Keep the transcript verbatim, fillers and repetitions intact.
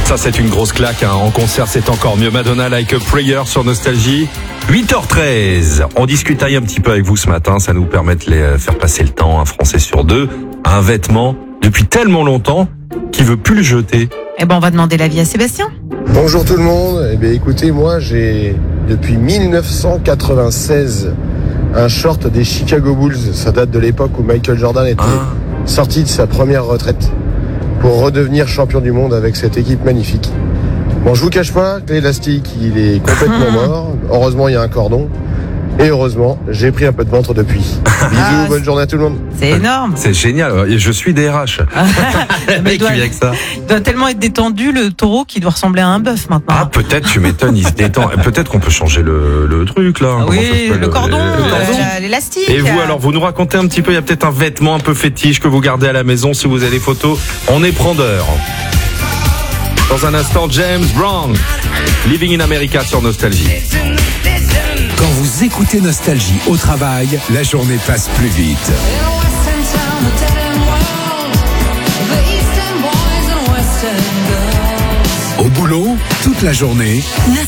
Ça, c'est une grosse claque, hein. En concert, c'est encore mieux. Madonna, Like a Prayer sur Nostalgie. huit heures treize. On discutaille un petit peu avec vous ce matin. Ça nous permet de les faire passer le temps. Un Français sur deux a un vêtement depuis tellement longtemps qu'il veut plus le jeter. Eh ben, on va demander l'avis à Sébastien. Bonjour tout le monde. Eh bien, écoutez, moi, j'ai depuis dix-neuf cent quatre-vingt-seize un short des Chicago Bulls. Ça date de l'époque où Michael Jordan était Ah. sorti de sa première retraite pour redevenir champion du monde avec cette équipe magnifique. Bon, je vous cache pas que l'élastique, il est complètement mort. Heureusement, il y a un cordon. Et heureusement, j'ai pris un peu de ventre depuis. Bisous, Ah, bonne journée à tout le monde. C'est énorme. C'est génial. Et je suis D R H. Le Mais mec il doit, qui vient avec ça. il doit tellement être détendu, le taureau, qu'il doit ressembler à un bœuf maintenant. Ah, peut-être, tu m'étonnes, il se détend. Peut-être qu'on peut changer le, le truc, là. Ah Comment ça oui, s'appelle, le cordon, le euh, cordon. l'élastique. Et vous, alors, vous nous racontez un petit peu, il y a peut-être un vêtement un peu fétiche que vous gardez à la maison si vous avez des photos. On est prendeur. Dans un instant, James Brown, Living in America sur Nostalgie. Quand vous écoutez Nostalgie au travail, la journée passe plus vite. Au boulot, toute la journée.